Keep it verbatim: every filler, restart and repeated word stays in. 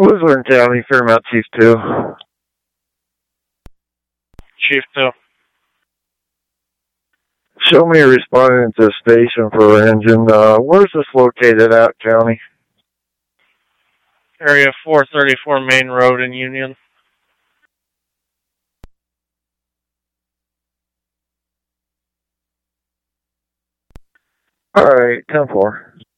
Luzerne County, Fairmount Chief two. Chief two. Show me responding to the station for engine. Uh, where's this located at, County? Area four thirty-four Main Road in Union. All right, ten four.